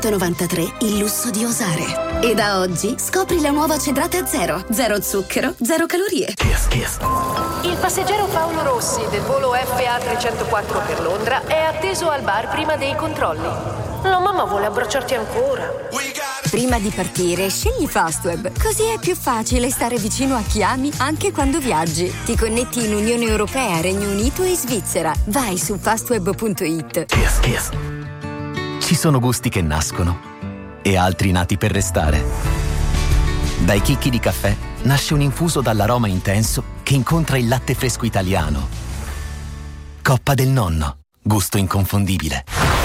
93, il lusso di osare. E da oggi scopri la nuova Cedrate Zero. Zero zucchero, zero calorie. Il passeggero Paolo Rossi del volo FA304 per Londra è atteso al bar prima dei controlli. La mamma vuole abbracciarti ancora. Prima di partire, scegli Fastweb. Così è più facile stare vicino a chi ami anche quando viaggi. Ti connetti in Unione Europea, Regno Unito e Svizzera. Vai su fastweb.it. Ci sono gusti che nascono e altri nati per restare. Dai chicchi di caffè nasce un infuso dall'aroma intenso che incontra il latte fresco italiano. Coppa del Nonno, gusto inconfondibile.